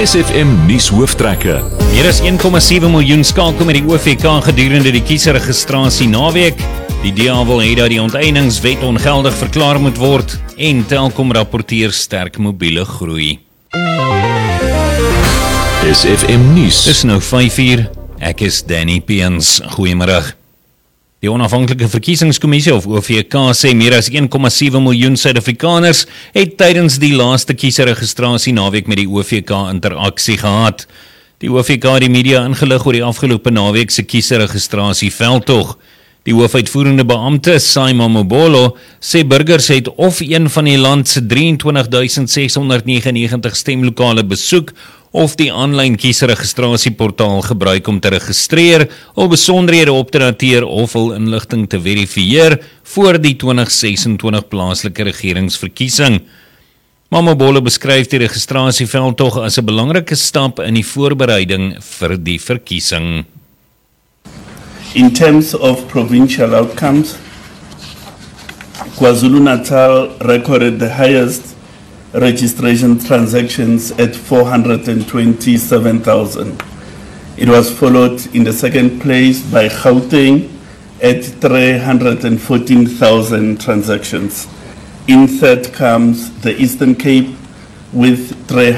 SFM nuushooftrekke. Meer as 1,7 miljoen skakel met die OVK gedurende die kiesregistrasie naweek. Die DA wil hê dat die onteieningswet ongeldig verklaar moet word en Telkom rapporteer sterk mobiele groei. SFM nuus. Dis nou 5:00. Ek is Danny Peens. Goeiemiddag. Die onafhanklike verkiesingskommissie of OVK sê meer as 1,7 miljoen Suid-Afrikaners het tydens die laaste kiesregistrasie naweek met die OVK interaksie gehad. Die OVK het die media ingelig oor die afgelope naweek se kiesregistrasie veldtog. Die hoofuitvoerende beampte, Simon Mobolo, sê burgers het of een van die land se 23.699 stemlokale besoek of die aanlyn kiesregistrasieportaal gebruik om te registreer, hul besonderhede op te dateer of hul inligting te verifieer voor die 2026 plaaslike regeringsverkiesing. Mobolo beskryf die registrasieveldtog as 'n belangrike stap in die voorbereiding vir die verkiesing. In terms of provincial outcomes, KwaZulu-Natal recorded the highest registration transactions at 427,000. It was followed in the second place by Gauteng at 314,000 transactions. In third comes the Eastern Cape with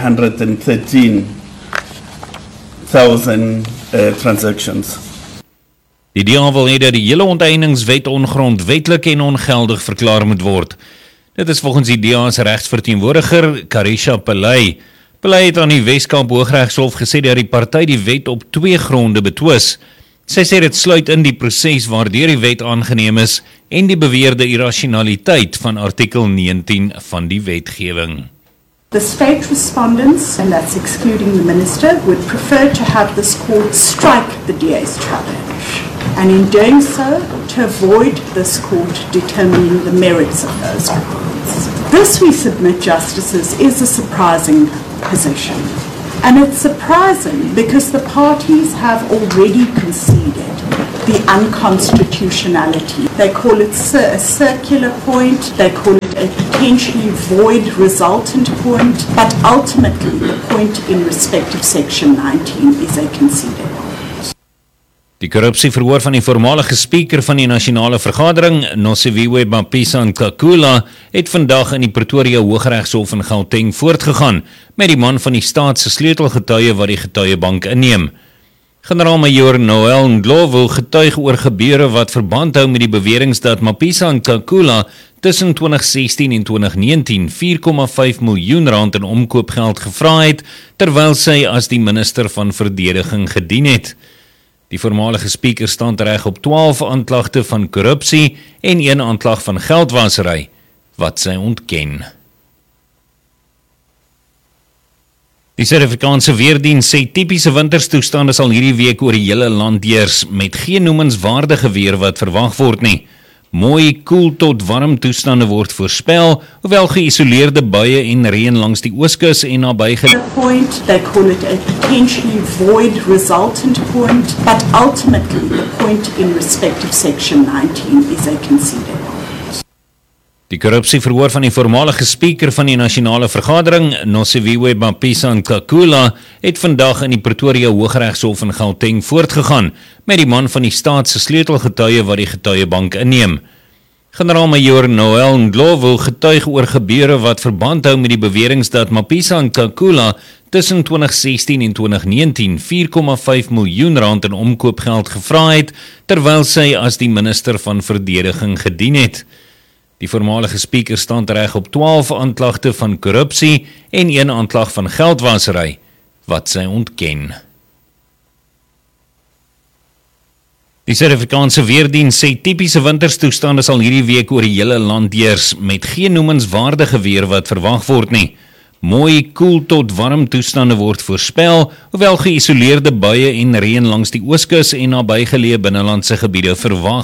313,000 transactions. Die DA wil hê dat die hele onteieningswet ongrondwetlik en ongeldig verklaar moet word. Dit is volgens die DA se regsverteenwoordiger, Karisha Pillay. Pillay het aan die Weskaap Hooggeregshof gesê dat die party die wet op 2 gronde betwis. Sy sê dit sluit in die proses waardeur die wet aangeneem is en die beweerde irrasionaliteit van artikel 19 van die wetgewing. The state respondents, and that's excluding the minister, would prefer to have this court strike the DA's challenge, and in doing so, to avoid this court determining the merits of those grounds. This, we submit, justices, is a surprising position. And it's surprising because the parties have already conceded the unconstitutionality. They call it a circular point, they call it a potentially void resultant point, but ultimately the point in respect of section 19 is a conceded point. Die korrupsieverhoor van die voormalige speaker van die nasionale vergadering, Nosiviwe Mapisa-Nqakula, het vandag in die Pretoria Hooggeregshof in Gauteng voortgegaan met die man van die staat se sleutelgetuie wat die getuiebank inneem. Generaal-majoor Noel Ndlovu getuig oor gebeure wat verband hou met die beweringe dat Mapisa-Nqakula tussen 2016 en 2019 4,5 miljoen rand in omkoopgeld gevra het, terwyl sy as die minister van verdediging gedien het. Die voormalige speaker staan reg op 12 aanklagte van korrupsie en 1 aanklag van geldwasery, wat sy ontken. Die Suid-Afrikaanse weerdiens sê tipiese winterstoestande sal hierdie week oor die hele land heers, met geen noemenswaardige weer wat verwag word nie. Mooi, koel tot warm toestande word voorspel, hoewel geïsoleerde buie en reën langs die ooskus en nabygeleë Point, they call it a potentially void resultant point, but ultimately the point in respect of section 19 is a conceded point. Die korrupsieverhoor van die voormalige speaker van die nasionale vergadering, Nosiviwe Mapisa-Nqakula, het vandag in die Pretoria Hooggeregshof in Gauteng voortgegaan met die man van die staat se sleutelgetuie wat die getuiebank inneem. Generaal-majoor Noel Ndlovu getuig oor gebeure wat verband hou met die beweringe dat Mapisa-Nqakula tussen 2016 en 2019 4,5 miljoen rand in omkoopgeld gevra het, terwyl sy as die minister van verdediging gedien het. Die voormalige speaker staan reg op 12 aanklagte van korrupsie en 1 aanklag van geldwasery, wat sy ontken. Die Suid-Afrikaanse weerdiens sê tipiese winterstoestande sal hierdie week oor die hele land heers, met geen noemenswaardige weer wat verwag word nie. Mooi, koel tot warm toestande word voorspel, hoewel geïsoleerde buie en reën langs die ooskus en nabygeleë binnelandse gebiede verwag